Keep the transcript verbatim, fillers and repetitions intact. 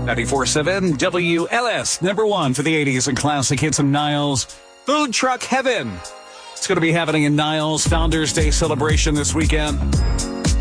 ninety-four point seven W L S, number one for the eighties and classic hits in Niles. Food Truck Heaven. It's going to be happening in Niles. Founders Day celebration this weekend.